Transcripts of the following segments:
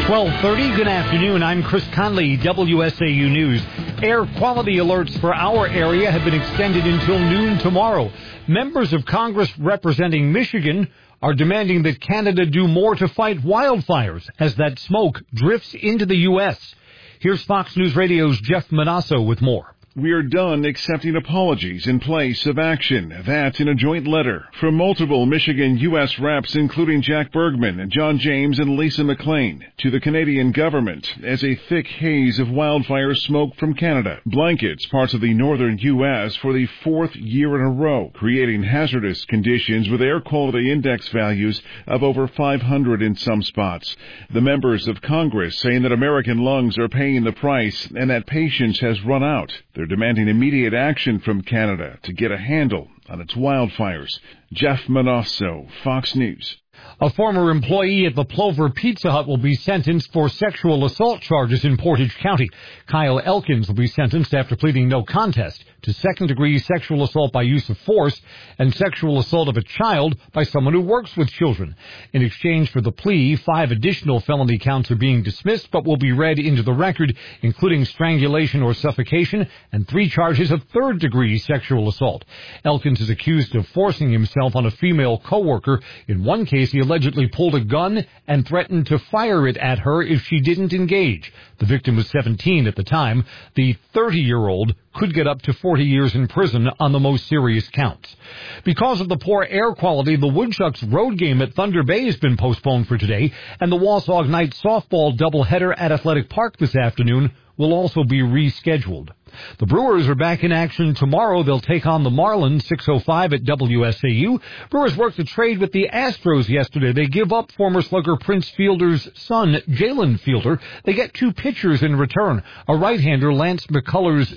12:30. Good afternoon. I'm Chris Conley, WSAU News. Air quality alerts for our area have been extended until noon tomorrow. Members of Congress representing Michigan are demanding that Canada do more to fight wildfires as that smoke drifts into the U.S. Here's Fox News Radio's Jeff Manasso with more. We are done accepting apologies in place of action. That's in a joint letter from multiple Michigan U.S. reps, including Jack Bergman, John James, and Lisa McLean, to the Canadian government as a thick haze of wildfire smoke from Canada blankets parts of the northern U.S. for the fourth year in a row, creating hazardous conditions with air quality index values of over 500 in some spots. The members of Congress saying that American lungs are paying the price and that patience has run out. They're demanding immediate action from Canada to get a handle on its wildfires. Jeff Manasso, Fox News. A former employee at the Plover Pizza Hut will be sentenced for sexual assault charges in Portage County. Kyle Elkins will be sentenced after pleading no contest to second-degree sexual assault by use of force and sexual assault of a child by someone who works with children. In exchange for the plea, 5 additional felony counts are being dismissed but will be read into the record, including strangulation or suffocation and 3 charges of third-degree sexual assault. Elkins is accused of forcing himself on a female coworker. In one case, he allegedly pulled a gun and threatened to fire it at her if she didn't engage. The victim was 17 at the time. The 30-year-old could get up to 40 years in prison on the most serious counts. Because of the poor air quality, the Woodchucks road game at Thunder Bay has been postponed for today, and the Wausau Knight softball doubleheader at Athletic Park this afternoon will also be rescheduled. The Brewers are back in action tomorrow. They'll take on the Marlins, 6:05 at WSAU. Brewers worked a trade with the Astros yesterday. They give up former slugger Prince Fielder's son, Jalen Fielder. They get 2 pitchers in return, a right-hander, Lance McCullers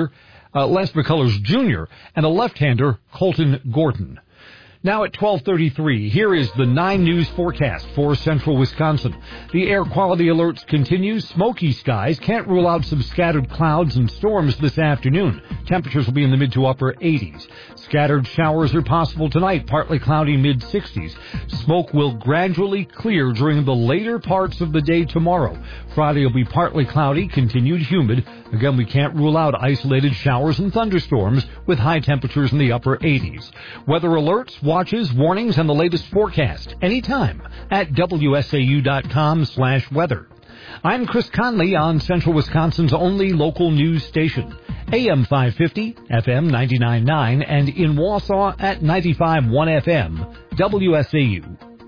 Jr., and a left-hander, Colton Gordon. Now at 12:33, here is the 9 News forecast for central Wisconsin. The air quality alerts continue. Smoky skies. Can't rule out some scattered clouds and storms this afternoon. Temperatures will be in the mid to upper 80s. Scattered showers are possible tonight, partly cloudy mid-60s. Smoke will gradually clear during the later parts of the day tomorrow. Friday will be partly cloudy, continued humid. Again, we can't rule out isolated showers and thunderstorms with high temperatures in the upper 80s. Weather alerts, watches, warnings, and the latest forecast anytime at WSAU.com/weather. I'm Chris Conley on Central Wisconsin's only local news station, AM 550, FM 99.9, and in Wausau at 95.1 FM, WSAU.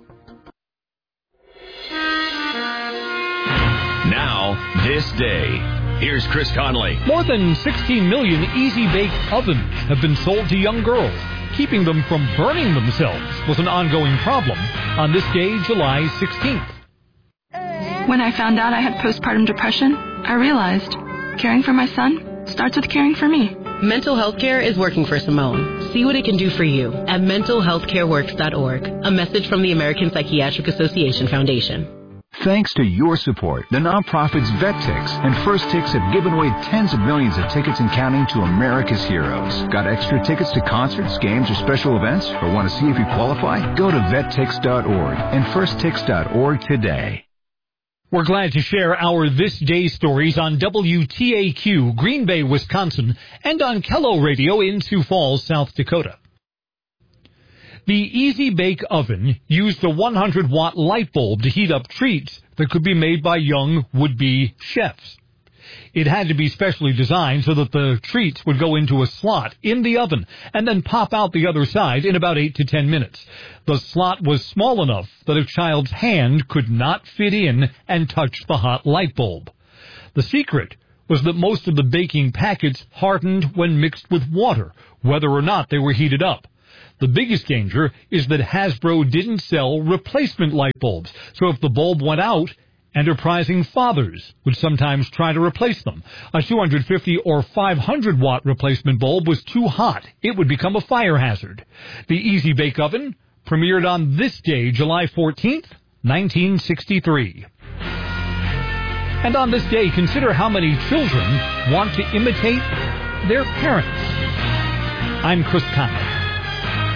Now, this day. Here's Chris Conley. More than 16 million Easy Bake ovens have been sold to young girls. Keeping them from burning themselves was an ongoing problem on this day, July 16th. When I found out I had postpartum depression, I realized caring for my son starts with caring for me. Mental health care is working for Simone. See what it can do for you at mentalhealthcareworks.org. A message from the American Psychiatric Association Foundation. Thanks to your support, the nonprofits VetTix and First Tix have given away tens of millions of tickets and counting to America's heroes. Got extra tickets to concerts, games, or special events? Or want to see if you qualify? Go to vettix.org and firsttix.org today. We're glad to share our This Day stories on WTAQ, Green Bay, Wisconsin, and on Kello Radio in Sioux Falls, South Dakota. The Easy Bake Oven used a 100-watt light bulb to heat up treats that could be made by young would-be chefs. It had to be specially designed so that the treats would go into a slot in the oven and then pop out the other side in about 8 to 10 minutes. The slot was small enough that a child's hand could not fit in and touch the hot light bulb. The secret was that most of the baking packets hardened when mixed with water, whether or not they were heated up. The biggest danger is that Hasbro didn't sell replacement light bulbs, so if the bulb went out, enterprising fathers would sometimes try to replace them. A 250 or 500-watt replacement bulb was too hot. It would become a fire hazard. The Easy Bake Oven premiered on this day, July 14th, 1963. And on this day, consider how many children want to imitate their parents. I'm Chris Conley.